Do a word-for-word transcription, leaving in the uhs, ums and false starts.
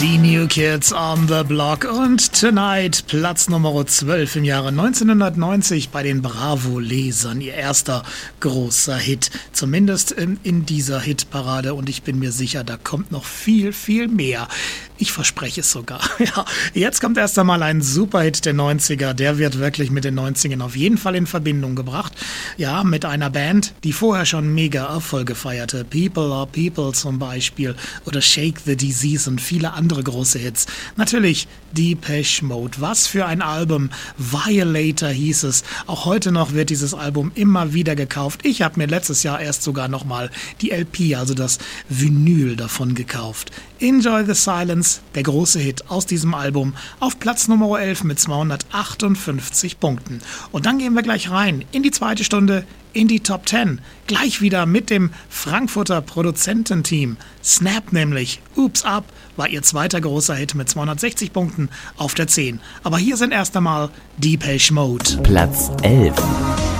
Die New Kids on the Block und Tonight Platz Nummer zwölf im Jahre neunzehnhundertneunzig bei den Bravo-Lesern. Ihr erster großer Hit, zumindest in, in dieser Hitparade, und ich bin mir sicher, da kommt noch viel, viel mehr. Ich verspreche es sogar. Ja, jetzt kommt erst einmal ein Superhit der neunziger, der wird wirklich mit den neunzigern auf jeden Fall in Verbindung gebracht. Ja, mit einer Band, die vorher schon mega Erfolge feierte. People are People zum Beispiel oder Shake the Disease und viele andere große Hits. Natürlich Depeche Mode. Was für ein Album. Violator hieß es. Auch heute noch wird dieses Album immer wieder gekauft. Ich habe mir letztes Jahr erst sogar nochmal die L P, also das Vinyl davon gekauft. Enjoy the Silence, der große Hit aus diesem Album, auf Platz Nummer elf mit zweihundertachtundfünfzig Punkten. Und dann gehen wir gleich rein in die zweite Stunde, in die Top zehn. Gleich wieder mit dem Frankfurter Produzententeam. Snap nämlich, Oops Up, war ihr zweiter großer Hit mit zweihundertsechzig Punkten auf der zehn. Aber hier sind erst einmal Depeche Mode. Platz elf.